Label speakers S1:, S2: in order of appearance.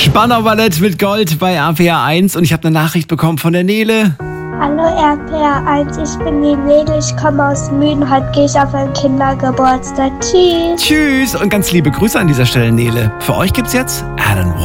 S1: Spanner Ballett mit Gold bei RPR 1 und ich habe eine Nachricht bekommen von der Nele.
S2: Hallo RPR 1, ich bin die Nele, ich komme aus Mühen, heute gehe ich auf einen Kindergeburtstag. Tschüss.
S1: Tschüss und ganz liebe Grüße an dieser Stelle, Nele. Für euch gibt's jetzt Alan